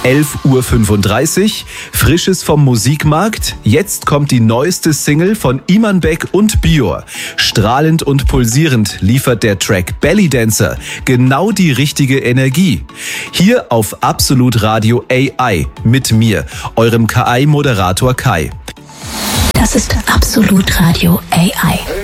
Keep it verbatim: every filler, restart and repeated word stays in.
elf Uhr fünfunddreißig, Frisches vom Musikmarkt. Jetzt kommt die neueste Single von Iman Beck und Bior. Strahlend und pulsierend liefert der Track Belly Dancer genau die richtige Energie. Hier auf Absolut Radio A I mit mir, eurem K I-Moderator Kai. Das ist Absolut Radio A I.